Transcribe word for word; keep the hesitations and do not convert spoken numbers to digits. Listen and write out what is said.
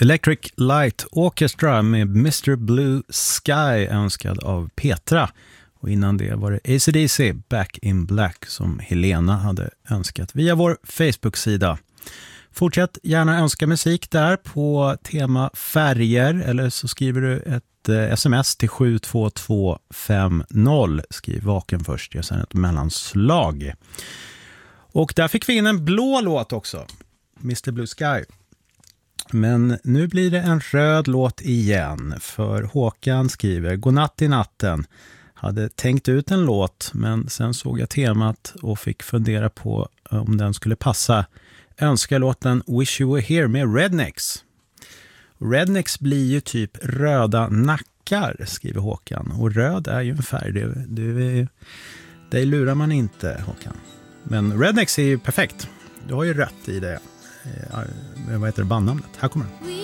Electric Light Orchestra med mister Blue Sky önskad av Petra. Och innan det var det A C D C Back in Black som Helena hade önskat via vår Facebook-sida. Fortsätt gärna önska musik där på tema färger eller så skriver du ett eh, sms till sju två två fem noll. Skriv vaken först, jag säger ett mellanslag. Och där fick vi in en blå låt också, mister Blue Sky. Men nu blir det en röd låt igen, för Håkan skriver: Godnatt i natten. Hade tänkt ut en låt, men sen såg jag temat och fick fundera på om den skulle passa. Önskar låten Wish You Were Here med Rednecks. Rednecks blir ju typ röda nackar, skriver Håkan. Och röd är ju en färg, det, det, det lurar man inte, Håkan. Men Rednecks är ju perfekt. Du har ju rött i det. Eh, vad heter det bandnamnet? Här kommer den.